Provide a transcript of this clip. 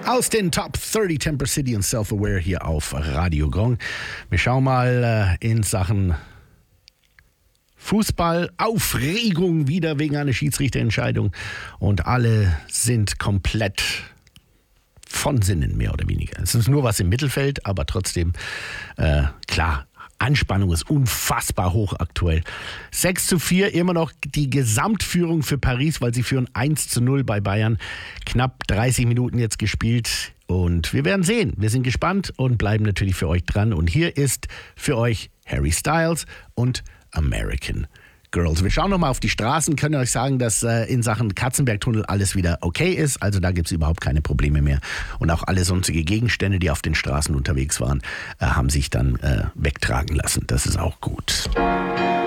Aus den Top 30 Temper City und Self-Aware hier auf Radio Gong. Wir schauen mal in Sachen Fußball, Aufregung wieder wegen einer Schiedsrichterentscheidung und alle sind komplett von Sinnen, mehr oder weniger. Es ist nur was im Mittelfeld, aber trotzdem, klar, Anspannung ist unfassbar hoch aktuell. 6:4, immer noch die Gesamtführung für Paris, weil sie führen 1:0 bei Bayern. Knapp 30 Minuten jetzt gespielt und wir werden sehen. Wir sind gespannt und bleiben natürlich für euch dran. Und hier ist für euch Harry Styles und American Girls. Wir schauen nochmal auf die Straßen, können euch sagen, dass in Sachen Katzenbergtunnel alles wieder okay ist. Also da gibt es überhaupt keine Probleme mehr. Und auch alle sonstige Gegenstände, die auf den Straßen unterwegs waren, haben sich dann wegtragen lassen. Das ist auch gut.